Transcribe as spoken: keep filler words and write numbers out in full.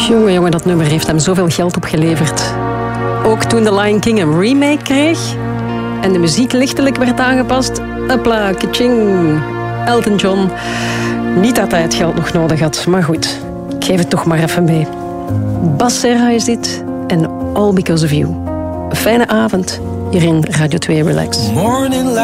Jongen, jongen, dat nummer heeft hem zoveel geld opgeleverd. Ook toen The Lion King een remake kreeg en de muziek lichtelijk werd aangepast. Hopla, kaching. Elton John. Niet dat hij het geld nog nodig had, maar goed. Ik geef het toch maar even mee. Bas Serra is dit en All Because of You. Een fijne avond hier in Radio twee Relax. Morning